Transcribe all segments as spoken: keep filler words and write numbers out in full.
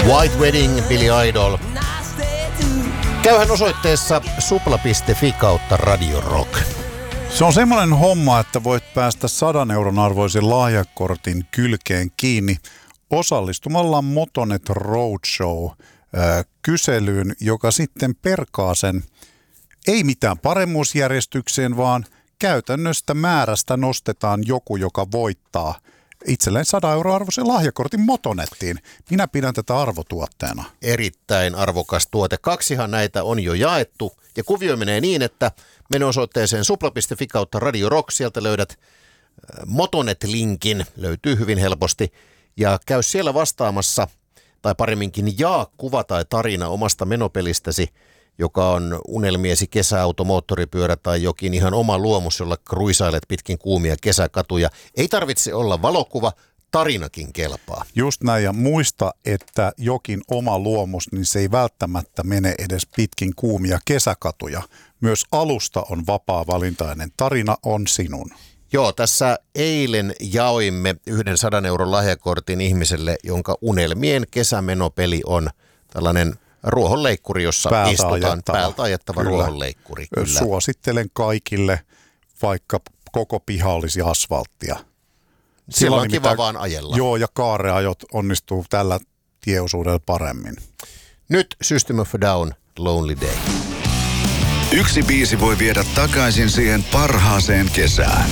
White Wedding, Billy Idol. Käyhän osoitteessa supla piste fi kautta Radio Rock. Se on semmoinen homma, että voit päästä sadan euron arvoisen lahjakortin kylkeen kiinni osallistumalla Motonet Roadshow-kyselyyn, joka sitten perkaa sen ei mitään paremmuusjärjestykseen, vaan käytännöstä määrästä nostetaan joku, joka voittaa itselleen sadan euron arvoisen lahjakortin Motonettiin. Minä pidän tätä arvotuotteena. Erittäin arvokas tuote. Kaksihan näitä on jo jaettu ja kuvio menee niin, että mene osoitteeseen supla piste fi kautta Radio Rock. Sieltä löydät Motonet-linkin, löytyy hyvin helposti ja käy siellä vastaamassa tai paremminkin jaa kuva tai tarina omasta menopelistäsi, joka on unelmiesi kesäauto, moottoripyörä tai jokin ihan oma luomus, jolla kruisailet pitkin kuumia kesäkatuja. Ei tarvitse olla valokuva, tarinakin kelpaa. Just näin, ja muista, että jokin oma luomus, niin se ei välttämättä mene edes pitkin kuumia kesäkatuja. Myös alusta on vapaa-valintainen. Tarina on sinun. Joo, tässä eilen jaoimme yhden sadan euron lahjakortin ihmiselle, jonka unelmien kesämenopeli on tällainen ruohonleikkuri, jossa päältä istutaan ajettava. päältä ajettava kyllä. ruohonleikkuri. Kyllä. Suosittelen kaikille, vaikka koko piha olisi asfalttia. Silloin on kiva vaan ajella. Joo, ja kaareajot onnistuu tällä tieosuudella paremmin. Nyt System of a Down, Lonely Day. Yksi biisi voi viedä takaisin siihen parhaaseen kesään.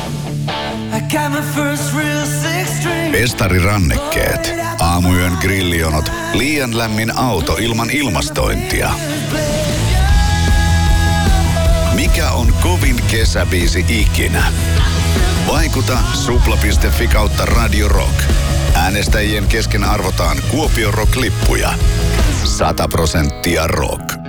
Festarirannekkeet, aamuyön grillionot, liian lämmin auto ilman ilmastointia. Mikä on kovin kesäbiisi ikinä? Vaikuta supla piste fi kautta Radio Rock. Äänestäjien kesken arvotaan Kuopio Rock-lippuja. sata prosenttia rock.